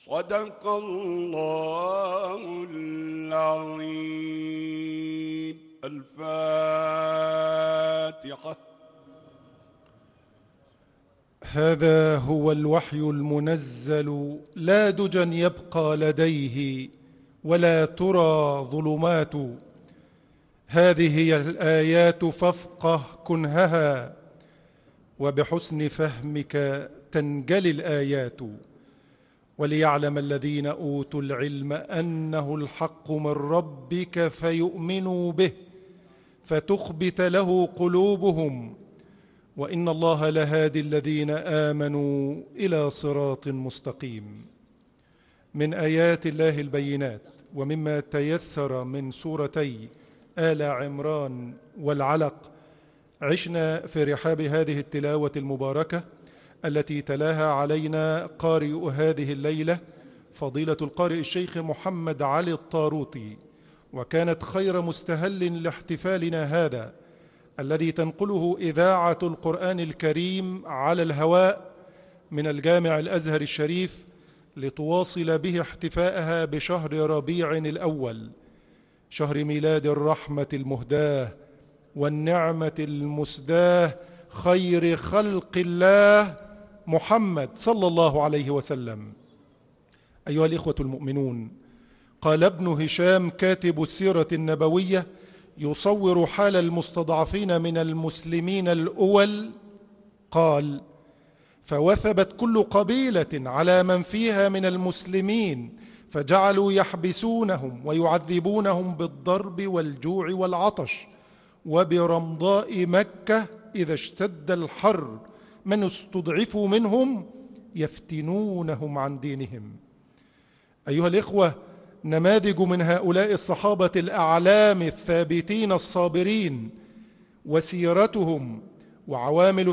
صدق الله العظيم. الفاتحة. هذا هو الوحي المنزل، لا دجى يبقى لديه ولا ترى ظلمات. هذه هي الآيات فافقه كنهها، وبحسن فهمك تنجلي الآيات. وليعلم الذين أوتوا العلم أنه الحق من ربك فيؤمنوا به فتخبت له قلوبهم، وإن الله لهادي الذين آمنوا إلى صراط مستقيم. من آيات الله البينات ومما تيسر من سورتي آل عمران والعلق، عشنا في رحاب هذه التلاوة المباركة التي تلاها علينا قارئ هذه الليلة فضيلة القارئ الشيخ محمد علي الطاروطي، وكانت خير مستهل لاحتفالنا هذا الذي تنقله إذاعة القرآن الكريم على الهواء من الجامع الأزهر الشريف، لتواصل به احتفاءها بشهر ربيع الأول، شهر ميلاد الرحمة المهداة والنعمة المسداة، خير خلق الله محمد صلى الله عليه وسلم. أيها الإخوة المؤمنون، قال ابن هشام كاتب السيرة النبوية يصور حال المستضعفين من المسلمين الأول، قال: فوثبت كل قبيلة على من فيها من المسلمين، فجعلوا يحبسونهم ويعذبونهم بالضرب والجوع والعطش، وبرمضاء مكة إذا اشتد الحر من استضعفوا منهم يفتنونهم عن دينهم. أيها الإخوة، نماذج من هؤلاء الصحابة الأعلام الثابتين الصابرين وسيرتهم وعوامل